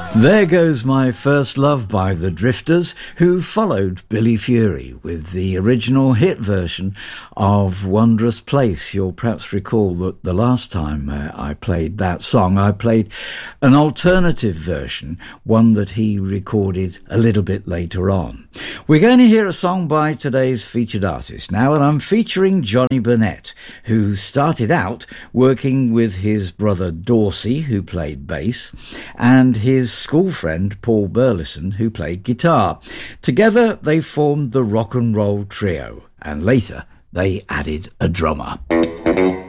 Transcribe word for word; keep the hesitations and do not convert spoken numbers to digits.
There Goes My First Love by The Drifters, who followed Billy Fury with the original hit version of Wondrous Place. You'll perhaps recall that the last time uh, I played that song, I played an alternative version, one that he recorded a little bit later on. We're going to hear a song by today's featured artist now, and I'm featuring Johnny Burnett, who started out working with his brother Dorsey, who played bass, and his school friend Paul Burleson, who played guitar. Together they formed the Rock and Roll Trio, and later they added a drummer.